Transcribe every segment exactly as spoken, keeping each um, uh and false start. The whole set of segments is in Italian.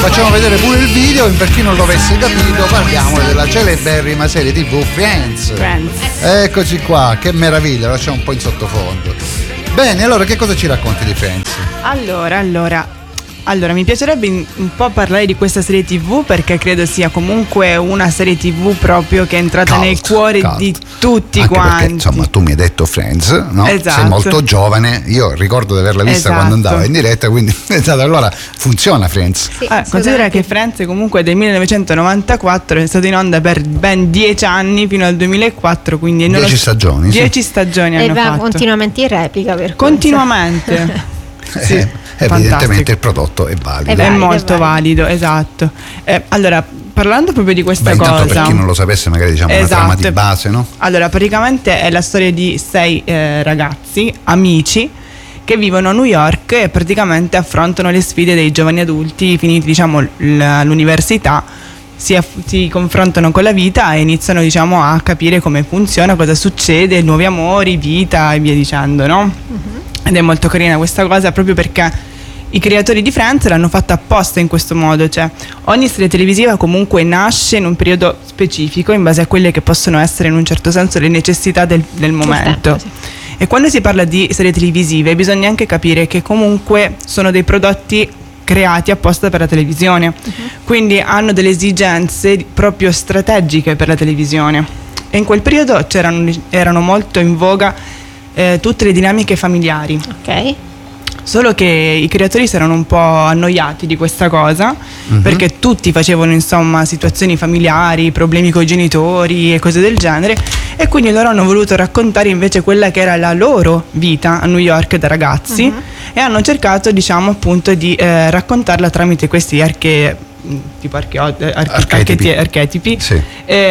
facciamo vedere pure il video, per chi non lo avesse capito parliamo della celeberrima serie tivù Friends. Friends. Eccoci qua, che meraviglia, lo lasciamo un po' in sottofondo. Bene, allora che cosa ci racconti di Friends? Allora, allora Allora, mi piacerebbe un po' parlare di questa serie tivù perché credo sia comunque una serie tivù proprio che è entrata Cult, nel cuore cult. di tutti Anche quanti. perché, insomma, tu mi hai detto Friends, no? Esatto. Sei molto giovane, io ricordo di averla vista Esatto. quando andava in diretta, quindi esatto, allora funziona Friends. Sì, eh, considera che Friends comunque del millenovecentonovantaquattro è stato in onda per ben dieci anni fino al duemilaquattro, quindi dieci stagioni. Dieci sì. stagioni e hanno va fatto. continuamente in replica per continuamente. Sì, eh, evidentemente il prodotto è valido. È, È valido, molto è valido. valido, esatto. Eh, allora, parlando proprio di questa Beh, intanto cosa, per chi non lo sapesse, magari diciamo esatto. una trama di base, no? Allora, praticamente è la storia di sei eh, ragazzi, amici, che vivono a New York e praticamente affrontano le sfide dei giovani adulti finiti, diciamo, l- l'università. Si, aff- si confrontano con la vita e iniziano, diciamo, a capire come funziona, cosa succede, nuovi amori, vita e via dicendo, no? Uh-huh. Ed è molto carina questa cosa proprio perché i creatori di Friends l'hanno fatta apposta in questo modo, cioè ogni serie televisiva comunque nasce in un periodo specifico in base a quelle che possono essere in un certo senso le necessità del, del momento. Tempo, sì. E quando si parla di serie televisive bisogna anche capire che comunque sono dei prodotti creati apposta per la televisione, uh-huh. quindi hanno delle esigenze proprio strategiche per la televisione. E in quel periodo c'erano, erano molto in voga eh, tutte le dinamiche familiari. Ok. Solo che i creatori si erano un po' annoiati di questa cosa, uh-huh. perché tutti facevano, insomma, situazioni familiari, problemi con i genitori e cose del genere, e quindi loro hanno voluto raccontare invece quella che era la loro vita a New York da ragazzi, uh-huh. e hanno cercato, diciamo, appunto di eh, raccontarla tramite questi arche tipo archeo- arche- archetipi, archeti- archetipi sì.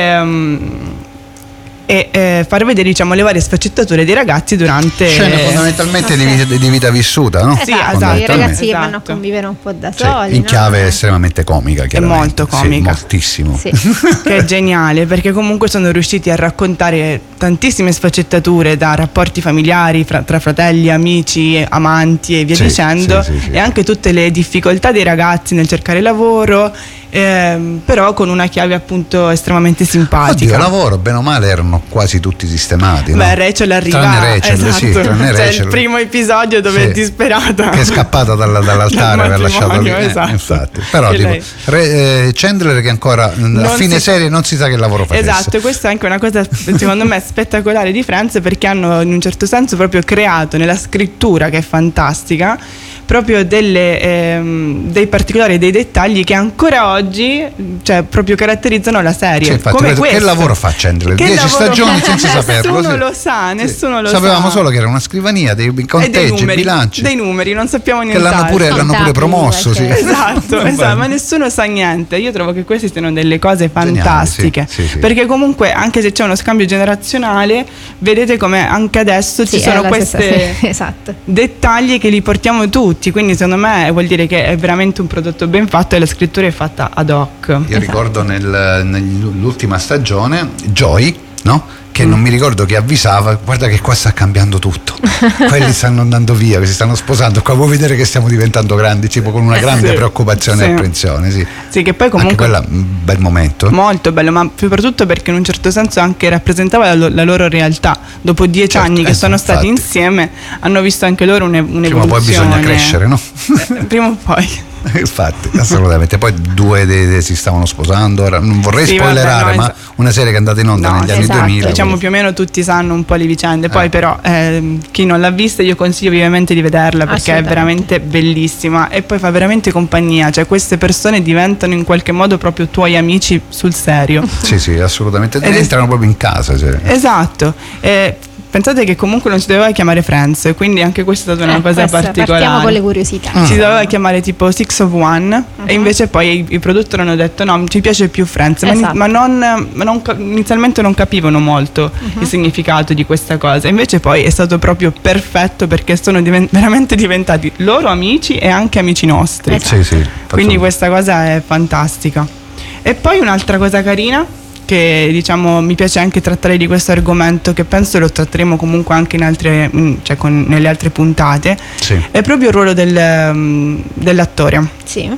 ehm, e eh, far vedere, diciamo, le varie sfaccettature dei ragazzi durante scene fondamentalmente okay. di, vita, di vita vissuta, no? Esatto, esatto. i ragazzi che vanno a Esatto. convivere un po' da Sì, soli, in no? chiave estremamente comica, chiaramente. molto comica. Sì, moltissimo. Sì. Che è geniale perché comunque sono riusciti a raccontare tantissime sfaccettature, da rapporti familiari fra, tra fratelli, amici, amanti e via Sì, dicendo, sì, sì, sì, e sì. anche tutte le difficoltà dei ragazzi nel cercare lavoro, ehm, però con una chiave appunto estremamente simpatica. Oddio, lavoro, bene o male, erano quasi tutti sistemati, no? Beh, Rachel arriva, tranne Rachel, esatto. sì, tranne C'è Rachel. il primo episodio dove Sì. è disperata, che è scappata dalla- dall'altare, Dal aver lasciato lì. matrimonio, Eh, esatto. infatti. Però Che tipo, lei- Re- eh, Chandler che ancora mh, a Non fine si- serie non si sa che lavoro facesse. Esatto, e questa è anche una cosa secondo me spettacolare di Friends, perché hanno in un certo senso proprio creato nella scrittura, che è fantastica, proprio delle, ehm, dei particolari, dei dettagli che ancora oggi, cioè, proprio caratterizzano la serie. Sì, infatti, come vedo- che questo. lavoro fa Chandler? Che Dieci lavoro stagioni fa? senza saperlo. Nessuno sì. lo sa, Sì. nessuno lo Sapevamo sa. solo che era una scrivania, dei E dei conteggi, numeri, bilanci. dei numeri, non sappiamo che nient'altro. l'hanno pure, l'hanno pure Contabili, promosso. Sì. perché- Esatto, Va esatto, bene. ma nessuno sa niente. Io trovo che queste siano delle cose Geniali, fantastiche, sì, sì, sì. perché comunque anche se c'è uno scambio generazionale, vedete come anche adesso Sì, ci è sono la questi stessa- sì, esatto. dettagli che li portiamo tutti, quindi secondo me vuol dire che è veramente un prodotto ben fatto e la scrittura è fatta ad hoc. Io ricordo nel- nell'ultima stagione Joy, no? Che non mi ricordo chi avvisava, guarda che qua sta cambiando tutto, quelli stanno andando via, che si stanno sposando, qua vuoi vedere che stiamo diventando grandi, tipo con una grande Sì. preoccupazione Sì. e apprensione, sì. Sì, che poi comunque Anche quella un bel momento. molto bello, ma soprattutto perché in un certo senso anche rappresentava la, lo- la loro realtà. Dopo dieci Certo, anni che eh, sono stati infatti. insieme, hanno visto anche loro une- un'evoluzione. Prima o poi bisogna crescere, no? Eh, prima o poi. Infatti, assolutamente. Poi due dei, dei si stavano sposando. Ora non vorrei Sì, spoilerare, vabbè, no, ma es- una serie che è andata in onda No, negli anni esatto. duemila. Diciamo quindi- più o meno tutti sanno un po' le vicende. Poi Eh. però ehm, chi non l'ha vista io consiglio vivamente di vederla, perché è Assolutamente. veramente bellissima e poi fa veramente compagnia. Cioè queste persone diventano in qualche modo proprio tuoi amici sul serio. Sì, sì, assolutamente. Ed è- Entrano proprio in casa. Cioè. Esatto. E pensate che comunque non si doveva chiamare Friends, quindi anche questa è stata una Eh, cosa questa- particolare. Partiamo con le curiosità. Mm. Si doveva chiamare tipo Six of One, Uh-huh. e invece poi i, i produttori hanno detto no, ci piace più Friends, ma, Esatto. ma non, ma non ca- inizialmente non capivano molto Uh-huh. il significato di questa cosa, invece poi è stato proprio perfetto, perché sono diven- veramente diventati loro amici e anche amici nostri. Esatto. Sì, sì. Quindi faccio- questa cosa è fantastica. E poi un'altra cosa carina, che diciamo mi piace anche trattare di questo argomento, che penso lo tratteremo comunque anche in altre, mm, cioè con, nelle altre puntate, Sì. è proprio il ruolo del, mm, dell'attore. Sì.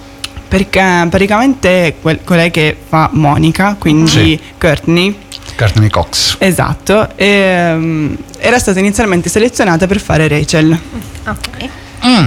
perché praticamente è quel, colei che fa Monica, quindi Sì. Courtney. Courtney Cox. Esatto, e, um, era stata inizialmente selezionata per fare Rachel. Ok. Mm.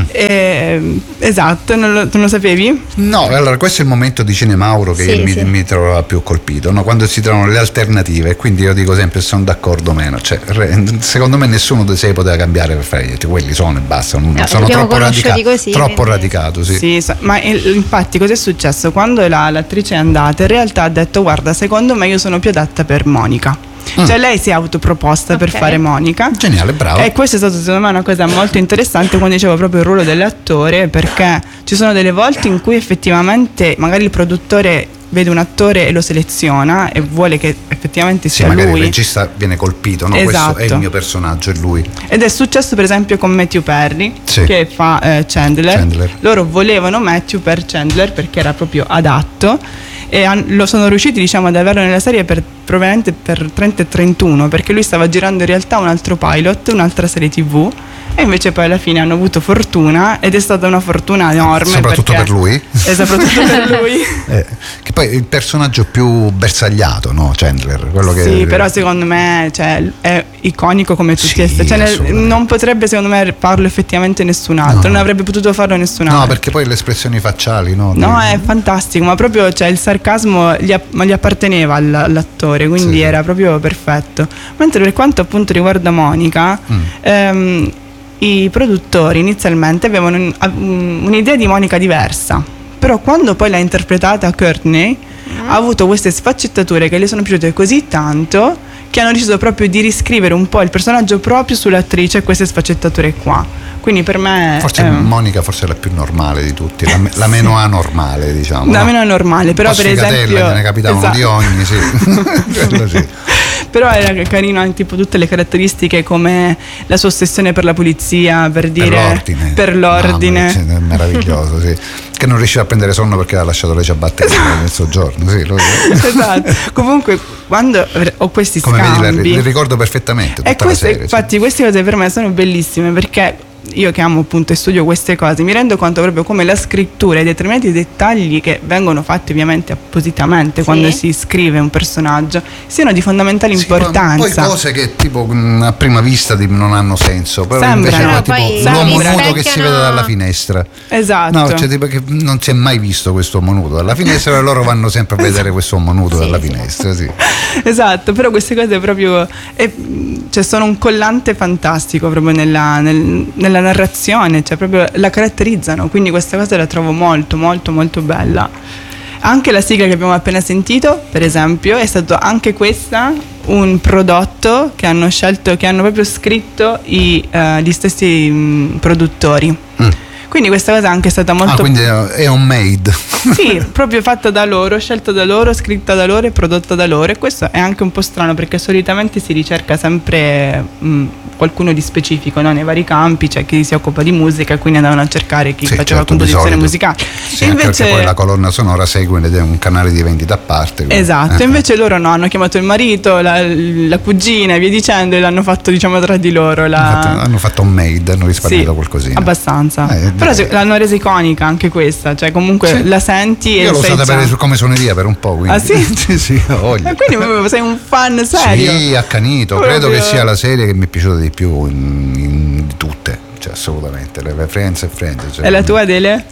E, esatto, non lo, tu non lo sapevi? No, allora questo è il momento di Cinemauro che Sì, mi, sì. mi trova più colpito, no? Quando si trovano le alternative, quindi io dico sempre sono d'accordo o meno, cioè, re- secondo me nessuno dei sei poteva cambiare per fare niente, quelli sono e basta, non, No, sono abbiamo troppo conosciuti radicato, così, troppo quindi- radicato, sì. Sì, so- ma il- infatti cos'è successo? Quando la- l'attrice è andata, in realtà ha detto guarda, secondo me io sono più adatta per Monica. Mm. Cioè lei si è autoproposta per Ok. fare Monica. Geniale, bravo. E questo è stato secondo me una cosa molto interessante quando dicevo proprio il ruolo dell'attore, perché ci sono delle volte in cui effettivamente magari il produttore vede un attore e lo seleziona e vuole che effettivamente Sì, sia magari lui. il regista viene colpito, no? Questo è Esatto. il mio personaggio, è lui. Ed è successo per esempio con Matthew Perry, Sì. che fa eh, Chandler. Chandler. Loro volevano Matthew per Chandler perché era proprio adatto e han- lo sono riusciti, diciamo, ad averlo nella serie per, probabilmente per trenta e trentuno, perché lui stava girando in realtà un altro pilot, un'altra serie tv, e invece poi alla fine hanno avuto fortuna ed è stata una fortuna enorme. Soprattutto perché- per lui. E soprattutto per lui. Eh, che poi è il personaggio più bersagliato, no? Chandler, quello che Sì, però secondo me cioè, è iconico come tutti Sì, e cioè, nel- assolutamente. non potrebbe secondo me farlo effettivamente nessun altro, No. non avrebbe potuto farlo nessun altro. No, perché poi le espressioni facciali, no? No, è fantastico, ma proprio cioè, il sarcasmo gli, app- ma gli apparteneva all- all'attore, quindi Sì. era proprio perfetto. Mentre per quanto appunto riguarda Monica, Mm. ehm, i produttori inizialmente avevano un- a- un- un'idea di Monica diversa, però quando poi l'ha interpretata Courtney ha avuto queste sfaccettature che le sono piaciute così tanto che hanno deciso proprio di riscrivere un po' il personaggio proprio sull'attrice e queste sfaccettature qua. Quindi per me Forse eh, Monica forse è la più normale di tutti, la, me- la meno anormale, diciamo. da no? meno è normale, però Un po' per sfigatella, esempio gliene capitavano esatto. di ogni, sì. Quello sì. Però era carino anche tipo tutte le caratteristiche come la sua ossessione per la pulizia, per dire Per l'ordine. per l'ordine. Mamma, cioè, è meraviglioso, sì. Che non riusciva a prendere sonno perché aveva lasciato le ciabatte nel soggiorno, sì, lo- Esatto. Comunque quando ho questi come vedi le, scambi le ricordo perfettamente tutta e la queste, serie, sì. infatti queste cose per me sono bellissime perché io che amo appunto e studio queste cose mi rendo conto proprio come la scrittura e determinati dettagli che vengono fatti ovviamente appositamente Sì. quando si scrive un personaggio siano di fondamentale Sì, importanza. poi cose che tipo mh, a prima vista di- non hanno senso, però Sembrano. invece Però tipo poi l'uomo sembrano. nudo che si vede dalla finestra. Esatto. No, cioè tipo che non si è mai visto questo uomo nudo dalla finestra e loro vanno sempre a vedere questo uomo nudo Sì, dalla sì. finestra, sì. Esatto, però queste cose proprio eh, cioè sono un collante fantastico proprio nella, nel- nella narrazione, cioè proprio la caratterizzano, quindi questa cosa la trovo molto molto molto bella. Anche la sigla che abbiamo appena sentito, per esempio, è stato anche questa un prodotto che hanno scelto, che hanno proprio scritto i, eh, gli stessi mh, produttori. Mm. Quindi questa cosa anche è stata Ah, molto quindi è homemade. sì, proprio fatta da loro, scelta da loro, scritta da loro e prodotta da loro. E questo è anche un po' strano perché solitamente si ricerca sempre mh, qualcuno di specifico, no? Nei vari campi c'è chi si occupa di musica e quindi andavano a cercare chi Sì, faceva certo, di composizione solito. musicale. Sì, anche perché poi la colonna sonora segue ed è un canale di vendita a parte. quindi- Esatto, eh. invece loro no, hanno chiamato il marito, la, la cugina e via dicendo e l'hanno fatto diciamo tra di loro. La... Infatti, hanno fatto homemade, hanno risparmiato Sì, qualcosina. abbastanza. Eh, Però direi. se- l'hanno resa iconica anche questa, cioè comunque Sì. la senti e Io l'ho sai usata già. per, come suoneria per un po', quindi. Ah, sì? sì, sì, ho voglia. E quindi proprio sei un fan serio. Sì, accanito. Proprio- Credo che sia la serie che mi è piaciuta di più in, in- di tutte. Cioè, assolutamente. Le, le Friends e Friends. Cioè, E la tua Dele?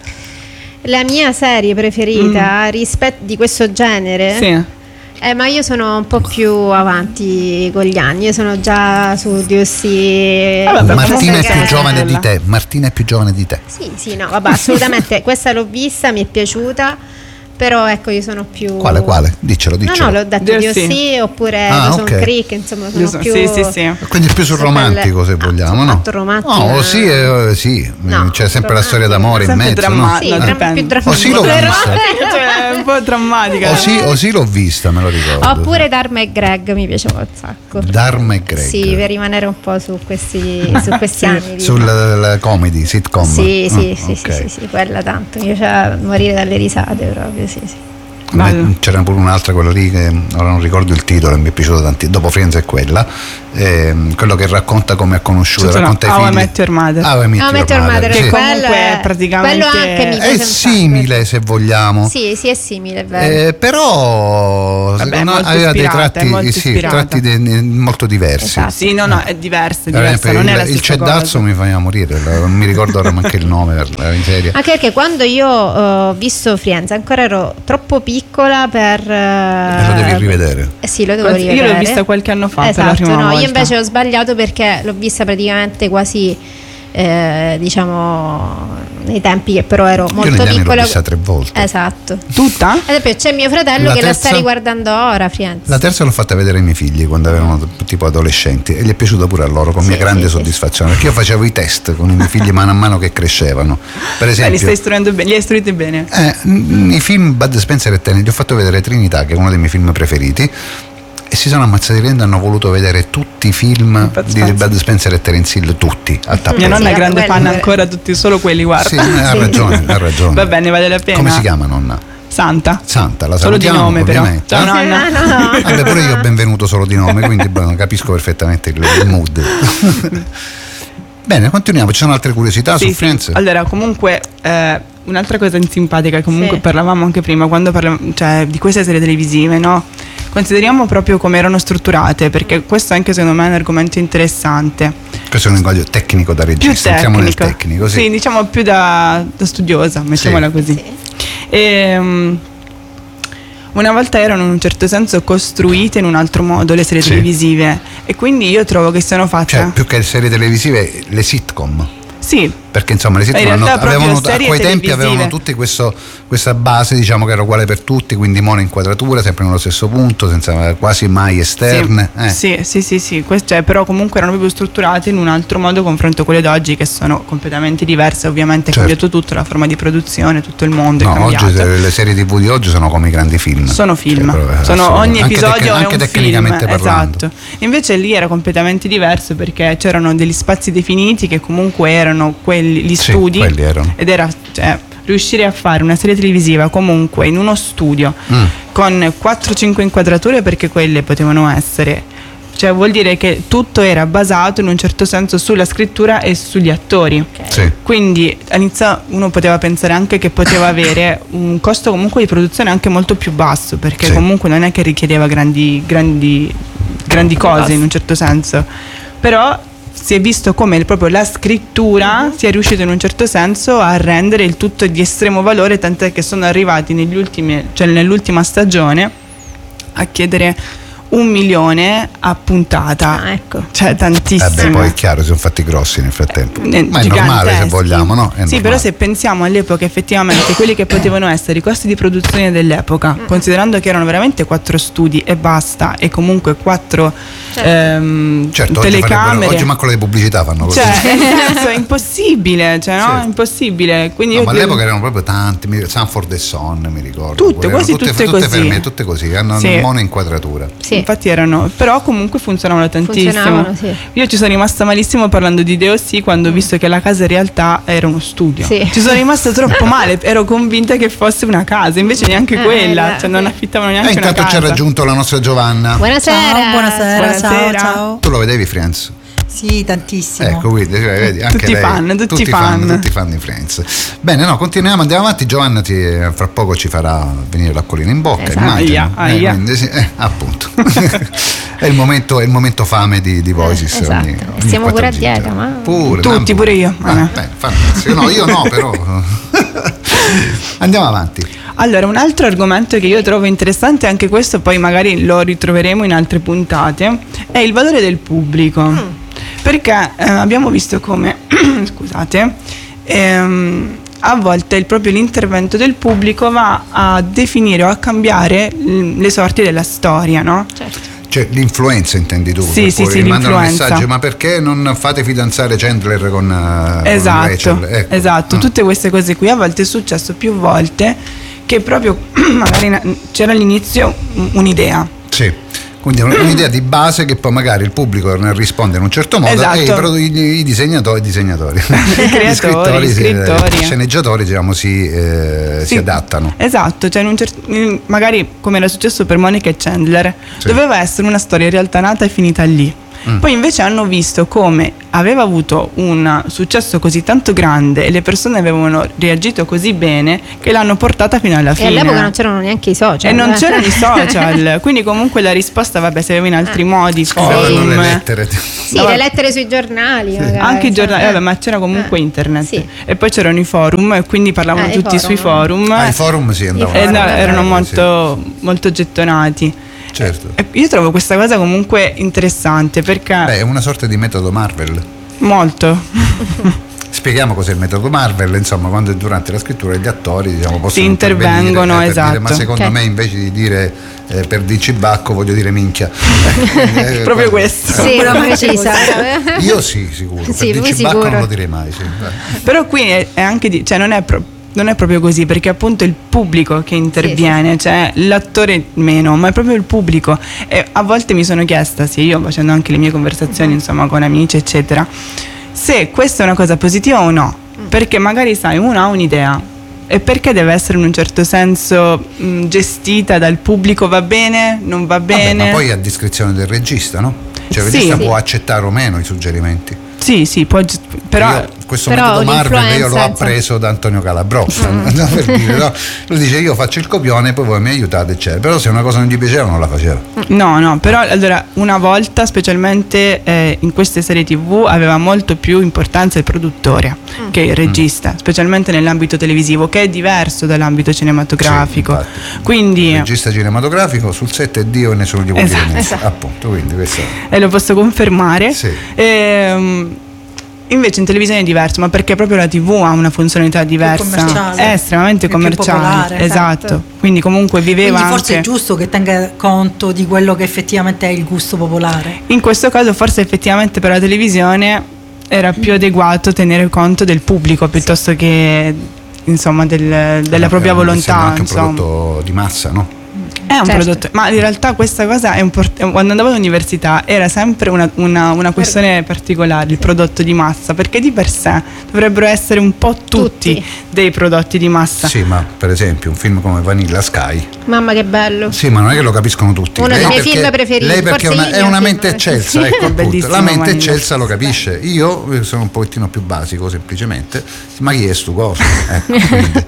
La mia serie preferita rispetto di questo genere, Sì. eh, ma io sono un po' più avanti con gli anni, io sono già su D O C. Vabbè, Martina è Comunque più che- giovane di te. Martina è più giovane di te. Sì, sì, no, vabbè, assolutamente. Questa l'ho vista, mi è piaciuta. Però ecco, io sono più. Quale, quale? Diccelo, No, diccelo. no, l'ho detto D O C. D O C oppure Ah, Dawson ok. Creek, insomma, sono Giusto, più. sì, sì, sì. Quindi più sul Sono romantico, belle- se ah, vogliamo, sul no? fatto romantico. Oh, sì, eh, sì. No, c'è sempre la romantico. storia d'amore in Sempre mezzo, dramma- no? Sì, no, dra- dipende. più drammatico. Oh, sì, l'ho Però- vista. Cioè, è un po' drammatica. O sì, o sì l'ho vista, me lo ricordo. Oppure Dharma e Greg mi piaceva un sacco. Dharma e Greg. Sì, per rimanere un po' su questi, su questi anni. di- Sulla la comedy, sitcom. Sì, sì, Ah, sì, ok. sì, sì, sì, quella tanto. Mi piaceva morire dalle risate proprio, sì, sì. Bello. C'era pure un'altra, quella lì che ora non ricordo il titolo, mi è piaciuto tanto. Dopo Friends è quella, ehm, quello che racconta come ha conosciuto, Cioè, racconta no, i figli. How I Met Your Mother. How I Met How I Your Met Your Mother, Mother, sì. che comunque quello è praticamente- quello anche mi È piace un sacco. simile, se vogliamo. Sì, sì, è simile, è vero. Eh, però Vabbè, secondo me molto aveva dei ispirata, è tratti, molto sì, ispirata. tratti de- molto diversi. Esatto. Sì, no, no, è diversa, è Per diversa, esempio, non è il, la il stessa cedazzo cosa. mi faceva morire, non mi ricordo ora neanche il nome per la miseria. Anche perché quando io ho visto Friends ancora ero troppo piccola per... E lo devi rivedere. Eh sì, lo devo Io rivedere. l'ho vista qualche anno fa per la Esatto, prima no, volta. io invece ho sbagliato perché l'ho vista praticamente quasi, eh, diciamo, nei tempi che però ero Io molto negli anni l'ho piccola. vista tre volte. Esatto. Tutta? Ad esempio c'è mio fratello La che la terza- sta riguardando ora, Friends. La terza l'ho fatta vedere ai miei figli quando erano tipo adolescenti e gli è piaciuto pure a loro, con Sì, mia grande sì, sì. soddisfazione, perché io facevo i test con i miei figli mano a mano che crescevano. Per Beh, li esempio, stai istruendo bene, li hai istruiti bene. eh, n- i film Bud Spencer e Tenny, gli ho fatto vedere Trinità, che è uno dei miei film preferiti, e si sono ammazzati dentro, hanno voluto vedere tutti i film Bud di Spencer. Bud Spencer e Terence Hill, tutti a tappeto. Mia nonna è Sì, grande quello- fan quello- ancora, tutti solo quelli, guarda. Sì, ha ragione, ha ragione. Va bene, vale la pena. Come si chiama nonna? Santa. Santa, la Solo di salutiamo, nome però. ovviamente. Ciao Eh? nonna. Ah, no. Vabbè, pure io ho benvenuto solo di nome, quindi beh, capisco perfettamente il, il mood. Bene, continuiamo. Ci sono altre curiosità Sì, su sì. Friends? Allora, comunque, eh, un'altra cosa simpatica, comunque Sì. parlavamo anche prima, quando parlavamo, cioè, di queste serie televisive, no? Consideriamo proprio come erano strutturate, perché questo anche secondo me è un argomento interessante. Questo è un linguaggio tecnico da Più regista, entriamo nel tecnico. tecnico. Sì. Sì, diciamo più da, da studiosa, mettiamola Sì. così. Ehm, una volta erano in un certo senso costruite in un altro modo le serie Sì. televisive, e quindi io trovo che siano fatte. Cioè, più che serie televisive, le sitcom. Sì, Perché insomma le sitcom In hanno- realtà avevano, proprio a serie quei tempi televisive. avevano tutti questo, questa base, diciamo, che era uguale per tutti, quindi monoinquadratura, sempre nello stesso punto, senza quasi mai esterne. Sì, eh. sì, sì, sì, sì. Quest- cioè, però comunque erano proprio strutturate in un altro modo confronto a quelle d'oggi, che sono completamente diverse. Ovviamente è Certo. cambiato tutto, la forma di produzione, tutto il mondo è No, oggi cambiato. le, le serie tivù di oggi sono come i grandi film. Sono film, Cioè, proprio, sono, assolutamente. ogni Anche episodio tec- è anche un tecnicamente film, parlando. esatto. Invece lì era completamente diverso, perché c'erano degli spazi definiti che comunque erano quelli, gli Sì, studi, quelli erano. ed era, cioè, riuscire a fare una serie televisiva comunque in uno studio Mm. con quattro cinque inquadrature, perché quelle potevano essere, cioè vuol dire che tutto era basato in un certo senso sulla scrittura e sugli attori. Sì. Quindi all'inizio uno poteva pensare anche che poteva avere un costo comunque di produzione anche molto più basso, perché Sì. comunque non è che richiedeva grandi, grandi, grandi cose in un certo senso, però si è visto come proprio la scrittura sia riuscita in un certo senso a rendere il tutto di estremo valore, tant'è che sono arrivati negli ultimi, cioè nell'ultima stagione a chiedere un milione a puntata. Ah, ecco. Cioè tantissimo. Vabbè, poi è chiaro, si sono fatti grossi nel frattempo. Eh, Ma è normale, se giganteschi. vogliamo, no? È sì, normale. però se pensiamo all'epoca, effettivamente quelli che potevano essere i costi di produzione dell'epoca, considerando che erano veramente quattro studi e basta, e comunque quattro Certo. ehm, Certo, oggi, telecamere. farebbero- oggi manco le pubblicità fanno così. Cioè, nel senso, è impossibile, cioè, no? Sì. Impossibile. Quindi No, io ma credo- all'epoca erano proprio tanti, mi- Sanford e Son, mi ricordo. Tutte, Pure, quasi erano tutte tutte così. ferme, tutte così, hanno Sì. una monoinquadratura. Sì. Infatti erano, però comunque funzionavano tantissimo. Funzionavano, sì. Io ci sono rimasta malissimo parlando di D O C quando ho visto che la casa in realtà era uno studio. Sì. Ci sono rimasta troppo male, ero convinta che fosse una casa, invece neanche Eh, quella, eh, cioè non sì. affittavano E neanche una intanto ci casa. ha raggiunto la nostra Giovanna. Buonasera. Ciao, buonasera, Buonasera. ciao, ciao. Tu lo vedevi Friends? Sì, tantissimo. Ecco, quindi vedi, anche Tutti lei, fan, tutti tutti fan. tutti fan di Friends. Bene, no, continuiamo, andiamo avanti. Giovanna ti, fra poco ci farà venire l'acquolina in bocca, Esatto. immagino. Aia, aia. Eh, quindi sì, eh, appunto. è, il momento, è il momento fame di, di Voices. Eh, esatto. ogni- ogni Stiamo pure a quattro dieta, giorni. ma- Pure, Tutti, tanto- pure io. Ah, Eh. beh, fantastico. No, io no, però. Andiamo avanti. Allora, un altro argomento che io trovo interessante, anche questo poi magari lo ritroveremo in altre puntate, è il valore del pubblico. Perché eh, abbiamo visto come, scusate, ehm, a volte il, proprio l'intervento del pubblico va a definire o a cambiare l- le sorti della storia, no? Certo. Cioè l'influenza intendi tu? Sì, per sì, cui sì, mandano l'influenza. messaggi, ma perché non fate fidanzare Chandler con, eh, con Esatto, Rachel? Ecco. esatto, Ah. tutte queste cose qui. A volte è successo più volte che proprio magari na- c'era all'inizio un- un'idea. Sì, Quindi un'idea di base che poi magari il pubblico ne risponde in un certo modo, Esatto. e i, produ- i disegnatori, i disegnatori, I creatori, scrittori, gli sì, scrittori. i sceneggiatori, diciamo, si, eh, si Sì, adattano. Esatto, cioè in un cer- in- magari come era successo per Monica e Chandler, Sì. doveva essere una storia in realtà nata e finita lì. Mm. Poi invece hanno visto come aveva avuto un successo così tanto grande e le persone avevano reagito così bene che l'hanno portata fino alla E fine. all'epoca non c'erano neanche i social. E non eh. c'erano i social, quindi comunque la risposta, vabbè, si aveva in altri modi, Scrivevano forum, le lettere. Sì, No, le vabbè. lettere sui giornali. Magari, anche i giornali, eh. vabbè, ma c'era comunque Eh, internet. sì. E poi c'erano i forum e quindi parlavano Eh, i tutti forum. sui forum. Ah, i forum si andavano. E forum, no, eh, erano sì. molto, molto gettonati. Certo. E io trovo questa cosa comunque interessante perché Beh, è una sorta di metodo Marvel. molto. Spieghiamo cos'è il metodo Marvel. Insomma, quando durante la scrittura gli attori, diciamo, possono Si intervengono, intervenire, eh, per dire, ma esatto. secondo Certo. me invece di dire eh, per dirci bacco voglio dire minchia. Eh, Proprio quello- questo. Sì, Sicuramente precisa. Io sì, sicuro. Sì, per lui dirci bacco sicuro. non lo direi mai. Sì. Beh. Però qui è, è anche di, cioè non è, pro- non è proprio così, perché è appunto il pubblico che interviene, cioè l'attore meno, ma è proprio il pubblico. E a volte mi sono chiesta, sì, io facendo anche le mie conversazioni insomma con amici eccetera, se questa è una cosa positiva o no, perché magari sai, uno ha un'idea e perché deve essere in un certo senso mh, gestita dal pubblico, va bene, non va Vabbè, bene. ma poi è a discrezione del regista, no? Cioè il Sì. regista Sì. può accettare o meno i suggerimenti. Sì, sì, può, però Io, questo però metodo Marvel io l'ho l'influenza, appreso da Antonio Calabrò. No, per dire, no? Lui dice io faccio il copione, poi voi mi aiutate, eccetera. Però se una cosa non gli piaceva non la faceva. no, no, però allora una volta specialmente eh, in queste serie tv aveva molto più importanza il produttore che il regista, specialmente nell'ambito televisivo, che è diverso dall'ambito cinematografico. Sì, infatti. Il Quindi, regista cinematografico sul set è Dio e nessuno gli può Esatto, dire niente. esatto. Appunto, quindi questo e lo posso confermare. Sì. Ehm, invece in televisione è diverso, ma perché proprio la tivù ha una funzionalità diversa, commerciale, è estremamente è più commerciale. popolare. Esatto. Esatto. Quindi comunque viveva Quindi forse anche è giusto che tenga conto di quello che effettivamente è il gusto popolare. in questo caso forse effettivamente per la televisione era più adeguato tenere conto del pubblico piuttosto che insomma del- della eh, propria essendo volontà, anche un insomma. prodotto di massa, no? È un Certo. prodotto, ma in realtà questa cosa è un port- quando andavo all'università era sempre una, una- una questione particolare, il prodotto di massa, perché di per sé dovrebbero essere un po' tutti, Tutti. dei prodotti di massa. Sì, ma per esempio un film come Vanilla Sky. Mamma che bello. Sì, ma non è che lo capiscono tutti. Uno dei Lei miei perché- film preferiti, Lei perché è forse una, il è mio una film mente eccelsa, preferito. ecco appunto. Bellissimo, La mente Vanilla. eccelsa lo capisce. Io eh, sono un pochettino più basico, semplicemente. Ma chi è stu coso? Ecco, quindi.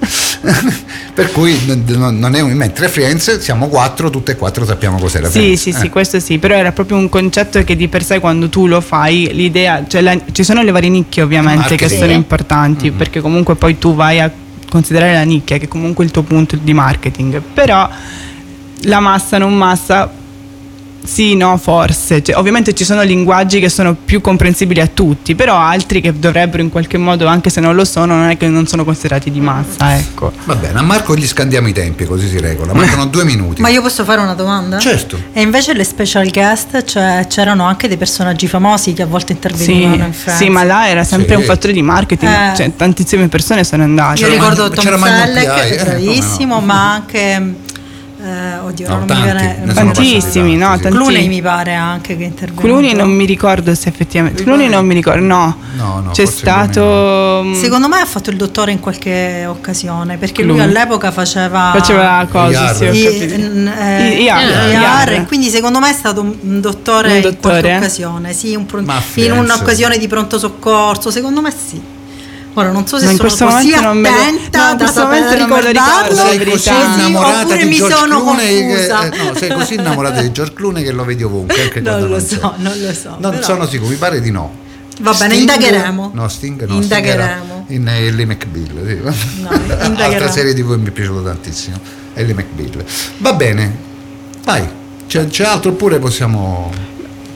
Per cui n- n- non è un. Mentre Friends siamo quattro, tutte e quattro sappiamo cos'è la Sì, Friends. sì, sì, Eh. questo sì, però era proprio un concetto che di per sé quando tu lo fai, l'idea, cioè la- ci sono le varie nicchie ovviamente che Marketing. sono importanti, perché comunque poi tu vai a considerare la nicchia, che è comunque il tuo punto di marketing, però la massa non massa, sì, no, forse, cioè, ovviamente ci sono linguaggi che sono più comprensibili a tutti, però altri che dovrebbero in qualche modo, anche se non lo sono, non è che non sono considerati di massa, ecco. Va bene, a Marco gli scandiamo i tempi, così si regola. Mancano due minuti. Ma io posso fare una domanda? Certo. E invece le special guest, cioè c'erano anche dei personaggi famosi che a volte intervenivano Sì, in Friends. sì, ma là era sempre Sì. un fattore di marketing, Eh. cioè tantissime persone sono andate. Io C'era ricordo Magno- Tom c'era Magno Selleck, P I, eh, bravissimo, come no. ma anche eh, oddio, No, non tanti, mi ne viene sono Tantissimi, passati no, tanti, sì. tanti- Clooney mi pare anche che intervenne. Clooney non mi ricordo se effettivamente Clooney non mi ricordo, no, No, no, c'è forse stato mm, Secondo me ha fatto il dottore in qualche occasione, perché lui Clooney. all'epoca faceva faceva cose, I R. sì, ho I- capito. n- eh, I- I R, I I R, R. quindi secondo me è stato un un dottore, Un in dottore? qualche occasione, sì, un pro- Ma in Friends. un'occasione di pronto soccorso, secondo me sì. Ora non so se Ma in sono questo così momento non me lo- attenta no, in da questo saper momento non me lo ricordo, ricordarlo, la Sei verità. così Sì, innamorata oppure di mi George sono Clooney che, confusa. eh, no, sei così innamorata di George Clooney che lo vedi ovunque anche Non quando lo c'è. so, non lo so, Non però- sono sicuro, mi pare di no. Va bene, Sting- indagheremo. No, Sting no, Indagheremo. Sting era in Ellie McBeal, sì. No, Altra indagheremo. serie di voi mi è piaciuto tantissimo, Ellie McBeal. Va bene, vai, c'è, c'è altro oppure possiamo.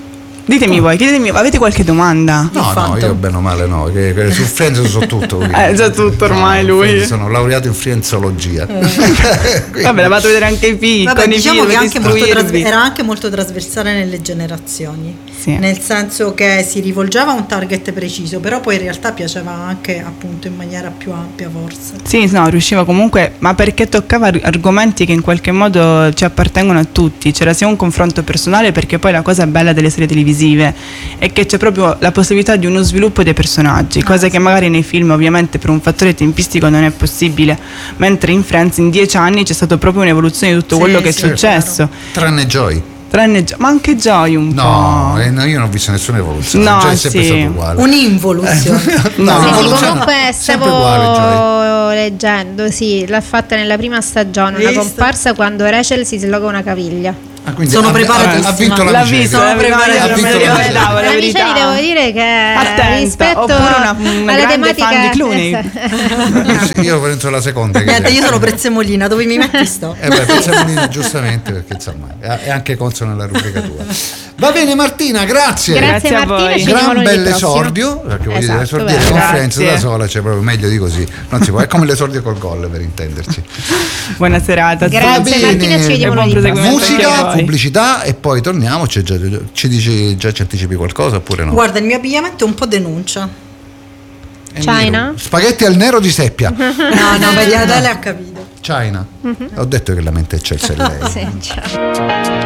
Ditemi voi, chiedetemi, avete qualche domanda? No, no, io bene o male no, che, che su Friends so tutto. Eh, già tutto ormai no, lui. Sono laureato in frienzologia. Eh. Vabbè, la fatto vedere anche i film. Vabbè, con diciamo i film che anche molto istruirvi. trasver- era anche molto trasversale nelle generazioni, Sì. nel senso che si rivolgeva a un target preciso, però poi in realtà piaceva anche appunto in maniera più ampia forse. Sì, no, riusciva comunque, ma perché toccava ar- argomenti che in qualche modo ci appartengono a tutti. C'era sia un confronto personale, perché poi la cosa bella delle serie televisive è che c'è proprio la possibilità di uno sviluppo dei personaggi, cosa che magari nei film ovviamente per un fattore tempistico non è possibile, mentre in Friends in dieci anni c'è stata proprio un'evoluzione di tutto Sì, quello che sì, è successo. Tranne Joy. Tranne Gio- ma anche Joy un No, po'. eh, no, io non ho visto nessuna evoluzione. No, Joy è sempre sì. stato uguale. Un'involuzione. No, Sì, sì, un'evoluzione comunque sempre uguale, Joy. stavo leggendo, sì, l'ha fatta nella prima stagione, una Visto? comparsa quando Rachel si sloga una caviglia. Ah, quindi Sono ha- preparatissima. ha, ha vinto la L'ha Micheli. visto, Sono l'ha visto, preparata, io non ha me vinto lo la ricordavo, la La verità. Micheli devo dire che Attenta, rispetto oppure una- una alla grande tematica fan di Clooney. Sì, io penso la seconda. Che Niente, io sono Prezzemolina, dove mi metti sto? Eh beh, pensiamo di- giustamente, perché insomma è è anche consono alla rubrica tua. Va bene Martina, grazie. Grazie, Grazie a Martina, voi. ci vediamo Gran lunedì bell'esordio, prossimo. perché voglio Esatto, dire esordire vero. con Friends Grazie. da sola c'è proprio meglio di così, non si può, è come l'esordio col gol per intenderci. Buona serata. a Grazie, tutti. bene. Martina, ci vediamo E buon lunedì prossimo. proseguimento anche a Musica, voi. pubblicità e poi torniamo, c'è già, ci dici già ci anticipi qualcosa oppure no? Guarda, il mio abbigliamento è un po' denuncia. È China? nero. Spaghetti al nero di seppia. No, no, vedi, Adele ha capito. China. Ho detto che la mente eccelsa è lei. Sì, ciao.